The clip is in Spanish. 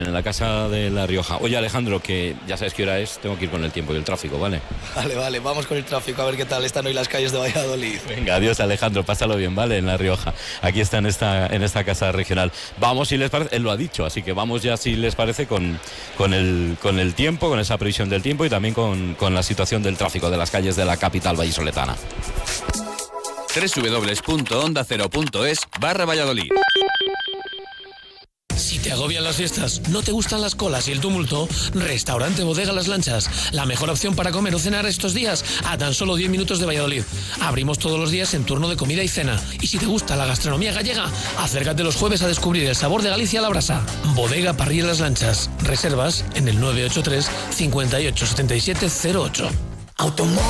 En la casa de La Rioja. Oye, Alejandro, que ya sabes qué hora es, tengo que ir con el tiempo y el tráfico, ¿vale? Vale, vamos con el tráfico, a ver qué tal están hoy las calles de Valladolid. Venga, adiós, Alejandro, pásalo bien, ¿vale? En La Rioja. Aquí está en esta casa regional. Vamos, si les parece, él lo ha dicho, así que vamos ya, si les parece, con el tiempo, con esa previsión del tiempo y también con la situación del tráfico de las calles de la capital vallisoletana. www.ondacero.es/Valladolid. Si te agobian las fiestas, no te gustan las colas y el tumulto, Restaurante Bodega Las Lanchas, la mejor opción para comer o cenar estos días a tan solo 10 minutos de Valladolid. Abrimos todos los días en turno de comida y cena. Y si te gusta la gastronomía gallega, acércate los jueves a descubrir el sabor de Galicia a la brasa. Bodega Parrilla Las Lanchas. Reservas en el 983 58 77 08.